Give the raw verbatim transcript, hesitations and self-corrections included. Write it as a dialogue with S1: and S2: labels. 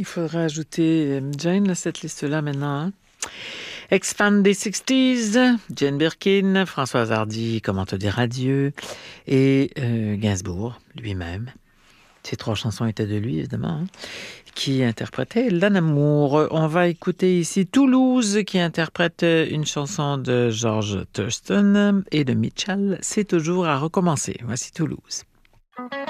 S1: Il faudra ajouter euh, Jane à cette liste-là maintenant. Hein? Expand des sixties, Jane Birkin, Françoise Hardy, Comment te dire adieu, et euh, Gainsbourg lui-même. Ces trois chansons étaient de lui, évidemment, hein, qui interprétait L'Anamour. On va écouter ici Toulouse, qui interprète une chanson de George Thurston et de Mitchell. C'est toujours à recommencer. Voici Toulouse.